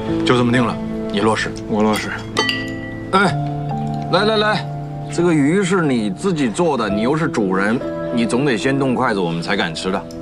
就这么定了，你落实， 我落实。 哎，来，这个鱼是你自己做的，你又是主人，你总得先动筷子，我们才敢吃的。